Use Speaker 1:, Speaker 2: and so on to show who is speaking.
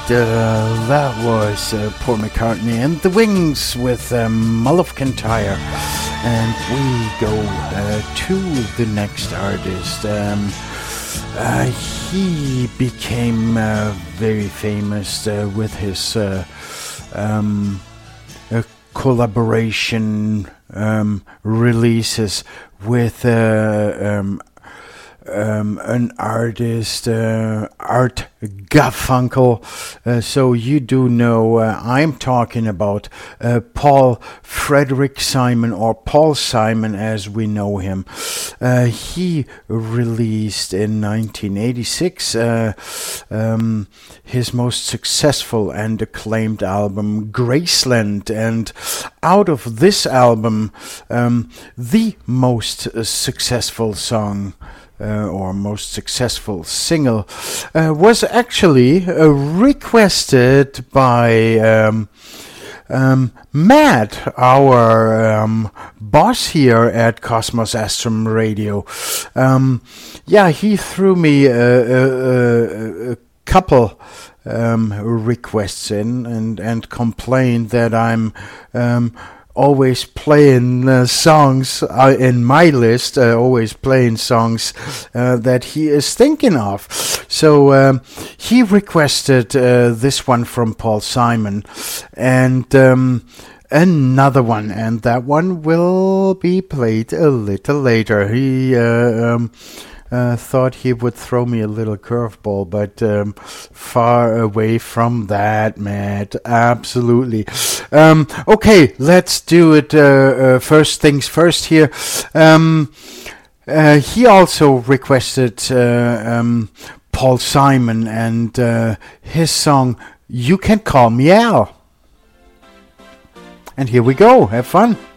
Speaker 1: That was Paul McCartney and the Wings with Mull of Kintyre. And we go to the next artist. He became very famous with his collaboration releases with an artist, Art Garfunkel. So you do know I'm talking about Paul Frederick Simon, or Paul Simon as we know him. He released in 1986 his most successful and acclaimed album, Graceland. And out of this album, the most successful song or most successful single was actually requested by Matt, our boss here at Cosmos Astrum Radio. He threw me a couple requests in and complained that I'm always playing songs in my list, always playing songs that he is thinking of. So he requested this one from Paul Simon and another one, and that one will be played a little later. He thought he would throw me a little curveball, but far away from that, Matt. Absolutely. Okay, let's do it first things first here. He also requested Paul Simon and his song, You Can Call Me Al. And here we go. Have fun.